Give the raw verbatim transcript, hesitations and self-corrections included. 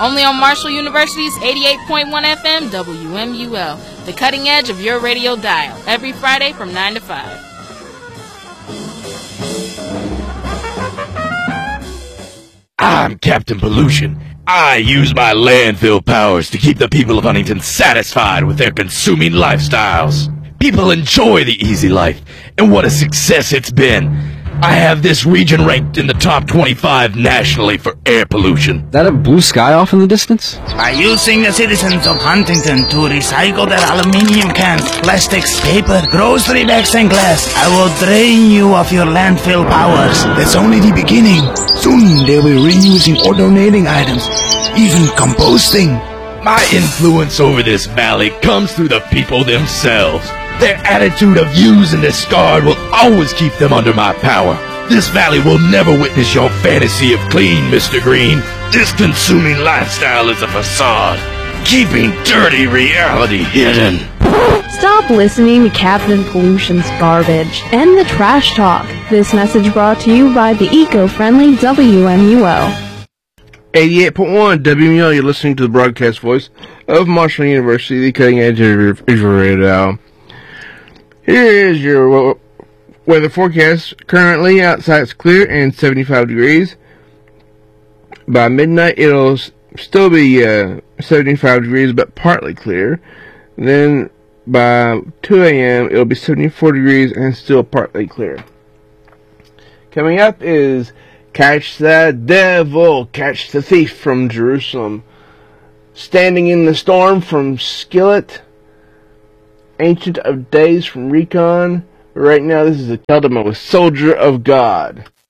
Only on Marshall University's eighty-eight point one F M W M U L, the cutting edge of your radio dial, every Friday from nine to five. I'm Captain Pollution. I use my landfill powers to keep the people of Huntington satisfied with their consuming lifestyles. People enjoy the easy life, and what a success it's been. I have this region ranked in the top twenty-five nationally for air pollution. Is that a blue sky off in the distance? By using the citizens of Huntington to recycle their aluminium cans, plastics, paper, grocery bags, and glass, I will drain you of your landfill powers. That's only the beginning. Soon they'll be reusing or donating items, even composting. My influence over this valley comes through the people themselves. Their attitude of use and discard will always keep them under my power. This valley will never witness your fantasy of clean, Mister Green. This consuming lifestyle is a facade, keeping dirty reality hidden. Stop listening to Captain Pollution's garbage. End the trash talk. This message brought to you by the eco-friendly W M U L. eighty-eight point one W M U L, you're listening to the broadcast voice of Marshall University, the cutting edge of your radio. Here is your weather forecast. Currently, outside it's clear and seventy-five degrees. By midnight, it'll still be uh, seventy-five degrees, but partly clear. Then, by two a.m., it'll be seventy-four degrees and still partly clear. Coming up is Catch the Devil, Catch the Thief from Jerusalem. Standing in the Storm from Skillet. Ancient of Days from Recon. Right now, this is a Keldama with Soldier of God.